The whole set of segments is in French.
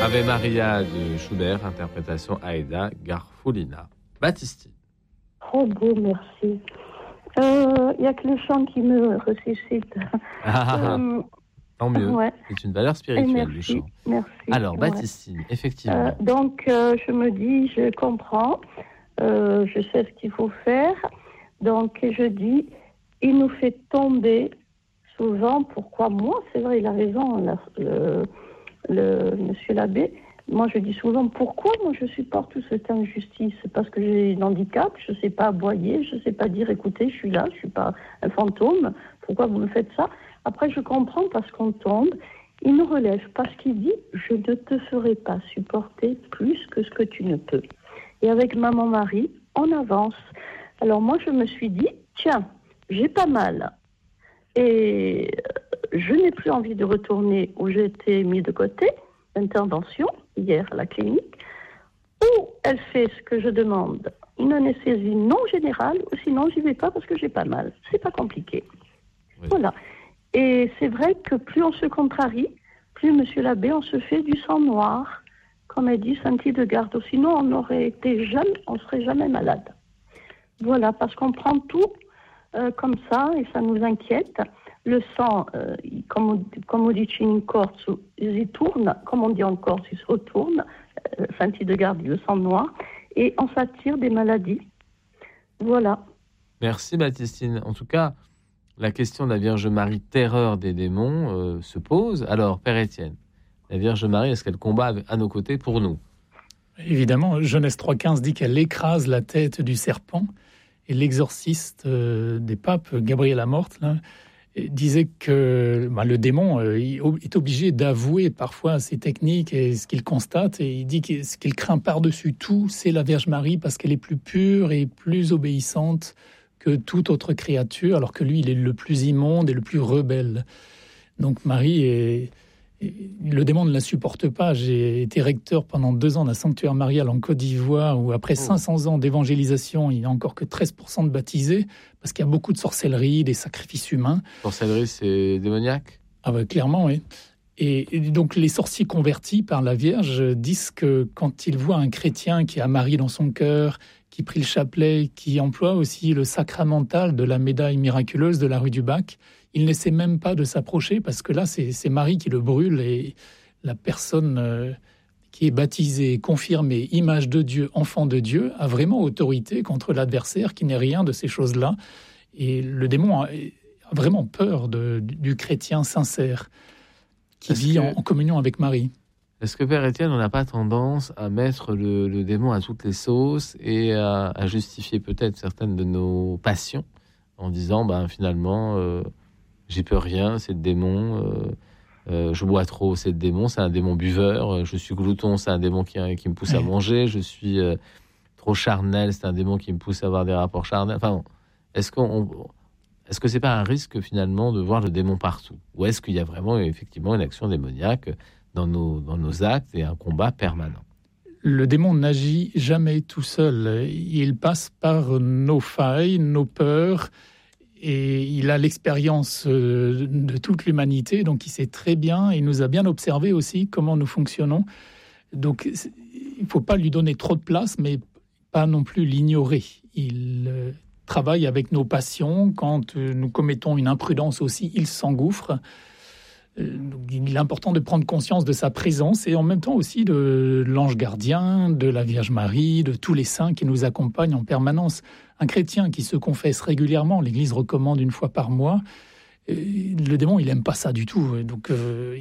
Ave Maria de Schubert, interprétation Aida Garfulina. Baptistine. Oh beau, merci. Il n'y a que le chant qui me ressuscite. Tant mieux, ouais. C'est une valeur spirituelle, le chant. Merci. Alors, Baptistine, effectivement. Donc, je me dis, je comprends, je sais ce qu'il faut faire. Donc, je dis, il nous fait tomber souvent. Pourquoi moi? C'est vrai, il a raison, le monsieur l'abbé. Moi, je dis souvent, pourquoi moi je supporte toute cette injustice? Parce que j'ai un handicap, je ne sais pas aboyer, je ne sais pas dire, écoutez, je suis là, je ne suis pas un fantôme, pourquoi vous me faites ça? Après, je comprends parce qu'on tombe, il nous relève, parce qu'il dit, je ne te ferai pas supporter plus que ce que tu ne peux. Et avec Maman Marie, on avance. Alors moi, je me suis dit, tiens, j'ai pas mal. Et je n'ai plus envie de retourner où j'ai été mis de côté, intervention, hier à la clinique, où elle fait ce que je demande, une anesthésie non générale, ou sinon j'y vais pas parce que j'ai pas mal. C'est pas compliqué. Oui. Voilà. Et c'est vrai que plus on se contrarie, plus, monsieur l'abbé, on se fait du sang noir, comme elle dit Sainte Hildegarde. Sinon, on serait jamais malade. Voilà, parce qu'on prend tout comme ça et ça nous inquiète. Le sang, comme on dit in Corse, il tourne, comme on dit en Corse, il se retourne, Sainte Hildegarde dit le sang noir, et on s'attire des maladies. Voilà. Merci Baptistine. En tout cas, la question de la Vierge Marie, terreur des démons, se pose. Alors, Père Étienne, la Vierge Marie, est-ce qu'elle combat à nos côtés pour nous? Évidemment, Genèse 3,15 dit qu'elle écrase la tête du serpent. Et l'exorciste des papes, Gabriel Amorth, là, disait que le démon est obligé d'avouer parfois ses techniques et ce qu'il constate. Et il dit que ce qu'il craint par-dessus tout, c'est la Vierge Marie parce qu'elle est plus pure et plus obéissante que toute autre créature, alors que lui, il est le plus immonde et le plus rebelle. Donc Marie le démon ne la supporte pas. J'ai été recteur pendant 2 ans d'un sanctuaire marial en Côte d'Ivoire où après 500 ans d'évangélisation, il n'y a encore que 13% de baptisés parce qu'il y a beaucoup de sorcellerie, des sacrifices humains. Sorcellerie, c'est démoniaque? Ah bah, clairement, oui. Et donc les sorciers convertis par la Vierge disent que quand ils voient un chrétien qui a Marie dans son cœur, qui prie le chapelet, qui emploie aussi le sacramental de la médaille miraculeuse de la rue du Bac, il n'essaie même pas de s'approcher parce que là, c'est Marie qui le brûle et la personne qui est baptisée, confirmée, image de Dieu, enfant de Dieu, a vraiment autorité contre l'adversaire qui n'est rien de ces choses-là. Et le démon a vraiment peur du chrétien sincère qui vit en communion avec Marie. Est-ce que, Père Étienne, on n'a pas tendance à mettre le démon à toutes les sauces et à justifier peut-être certaines de nos passions en disant, finalement... j'y peux rien, c'est le démon. Je bois trop, c'est le démon. C'est un démon buveur. Je suis glouton, c'est un démon qui me pousse à manger. Je suis trop charnel, c'est un démon qui me pousse à avoir des rapports charnels. Enfin, est-ce que c'est pas un risque finalement de voir le démon partout? Ou est-ce qu'il y a vraiment effectivement une action démoniaque dans nos actes et un combat permanent? Le démon n'agit jamais tout seul. Il passe par nos failles, nos peurs. Et il a l'expérience de toute l'humanité, donc il sait très bien, il nous a bien observé aussi comment nous fonctionnons. Donc il ne faut pas lui donner trop de place, mais pas non plus l'ignorer. Il travaille avec nos passions. Quand nous commettons une imprudence aussi, il s'engouffre. Donc, il est important de prendre conscience de sa présence et en même temps aussi de l'ange gardien, de la Vierge Marie, de tous les saints qui nous accompagnent en permanence. Un chrétien qui se confesse régulièrement, l'Église recommande 1 fois par mois, le démon, il n'aime pas ça du tout. Donc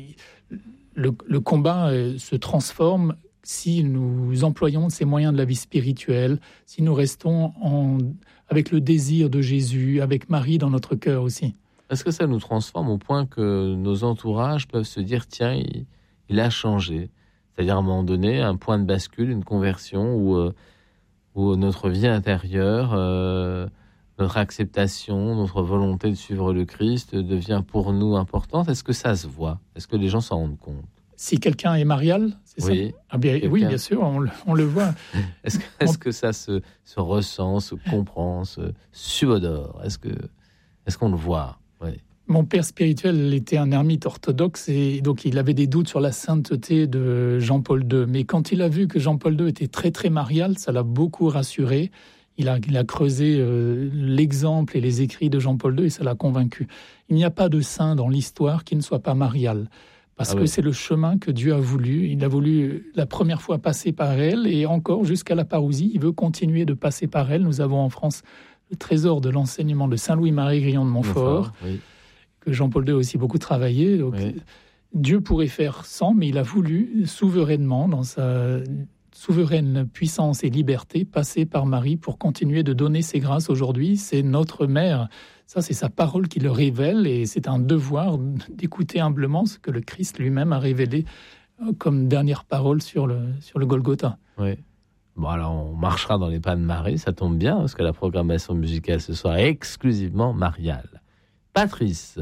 le combat se transforme si nous employons ces moyens de la vie spirituelle, si nous restons avec le désir de Jésus, avec Marie dans notre cœur aussi. Est-ce que ça nous transforme au point que nos entourages peuvent se dire « Tiens, il a changé ». C'est-à-dire à un moment donné, un point de bascule, une conversion où notre vie intérieure, notre acceptation, notre volonté de suivre le Christ devient pour nous importante. Est-ce que ça se voit? Est-ce que les gens s'en rendent compte? Si quelqu'un est marial, c'est oui, ça? Oui, bien sûr, on le voit. Est-ce que ça se ressent, se comprend, se subodore? Est-ce qu'on le voit? Oui. Mon père spirituel était un ermite orthodoxe et donc il avait des doutes sur la sainteté de Jean-Paul II. Mais quand il a vu que Jean-Paul II était très très marial, ça l'a beaucoup rassuré. Il a creusé l'exemple et les écrits de Jean-Paul II et ça l'a convaincu. Il n'y a pas de saint dans l'histoire qui ne soit pas marial. Parce que c'est le chemin que Dieu a voulu. Il a voulu la première fois passer par elle et encore jusqu'à la parousie, il veut continuer de passer par elle. Nous avons en France le trésor de l'enseignement de Saint Louis-Marie Grillon de Montfort, que Jean-Paul II a aussi beaucoup travaillé. Donc, Dieu pourrait faire sans, mais il a voulu souverainement, dans sa souveraine puissance et liberté, passer par Marie pour continuer de donner ses grâces aujourd'hui. C'est notre mère. Ça, c'est sa parole qui le révèle et c'est un devoir d'écouter humblement ce que le Christ lui-même a révélé comme dernière parole sur le Golgotha. Oui. Bon, alors on marchera dans les pas de Marie, ça tombe bien, parce que la programmation musicale ce soir est exclusivement mariale. Patrice.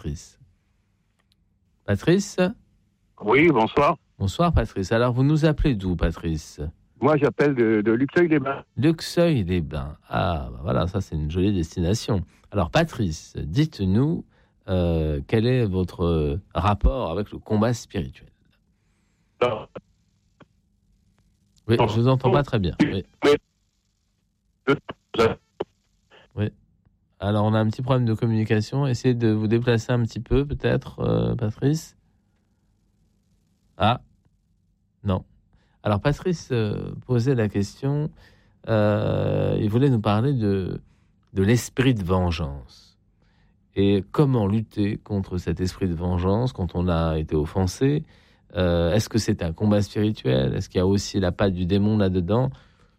Oui, bonsoir. Bonsoir, Patrice. Alors, vous nous appelez d'où, Patrice ? Moi, j'appelle de Luxeuil-les-Bains. Luxeuil-les-Bains. Ah, bah voilà, ça, c'est une jolie destination. Alors, Patrice, dites-nous, quel est votre rapport avec le combat spirituel ? Oui, je vous entends pas très bien. Oui. Alors, on a un petit problème de communication. Essayez de vous déplacer un petit peu, peut-être, Patrice. Ah, non. Alors, Patrice posait la question. Il voulait nous parler de l'esprit de vengeance. Et comment lutter contre cet esprit de vengeance quand on a été offensé ? Est-ce que c'est un combat spirituel ? Est-ce qu'il y a aussi la patte du démon là-dedans ?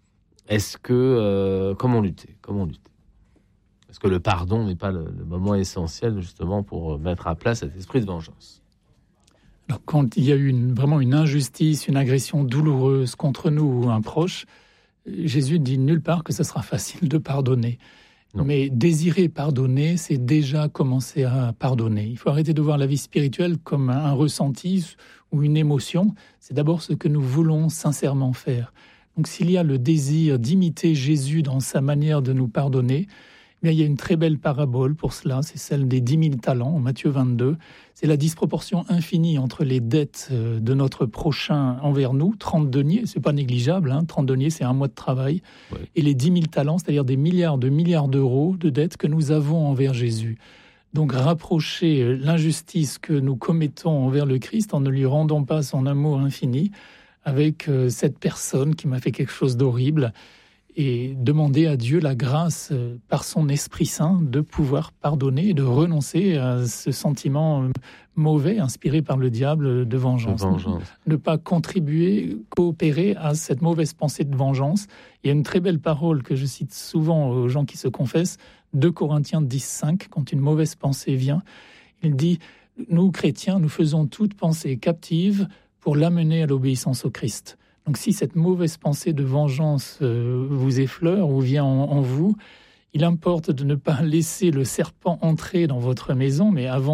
Comment lutter ? Est-ce que le pardon n'est pas le moment essentiel justement pour mettre à plat cet esprit de vengeance ? Alors, quand il y a eu vraiment une injustice, une agression douloureuse contre nous ou un proche, Jésus dit nulle part que ce sera facile de pardonner. Non. Mais désirer pardonner, c'est déjà commencer à pardonner. Il faut arrêter de voir la vie spirituelle comme un ressenti ou une émotion. C'est d'abord ce que nous voulons sincèrement faire. Donc s'il y a le désir d'imiter Jésus dans sa manière de nous pardonner, eh bien, il y a une très belle parabole pour cela, c'est celle des 10 000 talents, en Matthieu 22. C'est la disproportion infinie entre les dettes de notre prochain envers nous, 30 deniers, c'est pas négligeable, 30 deniers, c'est un mois de travail, et les 10 000 talents, c'est-à-dire des milliards d'euros de dettes que nous avons envers Jésus. Donc rapprocher l'injustice que nous commettons envers le Christ en ne lui rendant pas son amour infini avec cette personne qui m'a fait quelque chose d'horrible, et demander à Dieu la grâce, par son Esprit Saint, de pouvoir pardonner et de renoncer à ce sentiment mauvais, inspiré par le diable, de vengeance. Ne pas coopérer à cette mauvaise pensée de vengeance. Il y a une très belle parole que je cite souvent aux gens qui se confessent, 2 Corinthiens 10:5, quand une mauvaise pensée vient, il dit « Nous, chrétiens, nous faisons toute pensée captive pour l'amener à l'obéissance au Christ ». Donc si cette mauvaise pensée de vengeance vous effleure ou vient en vous, il importe de ne pas laisser le serpent entrer dans votre maison, mais avant